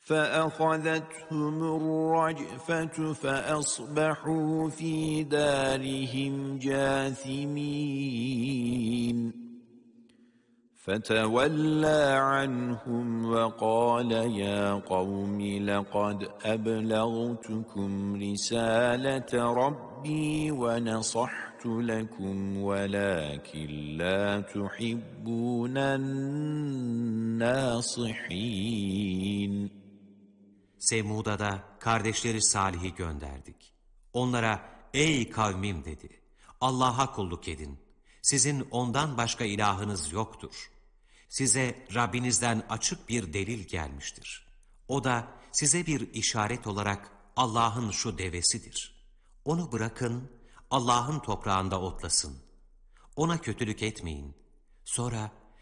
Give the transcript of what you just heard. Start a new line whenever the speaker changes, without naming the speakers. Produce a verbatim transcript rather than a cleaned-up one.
فَأَخَذَتْهُمُ الرَّجْفَةُ فَأَصْبَحُوا فِي دَارِهِمْ جَاثِمِينَ فَتَوَلَّى عَنْهُمْ وَقَالَ يَا قَوْمِ لَقَدْ أَبْلَغْتُكُمْ رِسَالَةَ رَبِّي وَنَصَحْتُ لَكُمْ وَلَكِنْ لَا تُحِبُّونَ النَّاصِحِينَ
Semud'a da kardeşleri Salih'i gönderdik. Onlara, ey kavmim dedi, Allah'a kulluk edin. Sizin ondan başka ilahınız yoktur. Size Rabbinizden açık bir delil gelmiştir. O da size bir işaret olarak Allah'ın şu devesidir. Onu bırakın, Allah'ın toprağında otlasın. Ona kötülük etmeyin. Sonra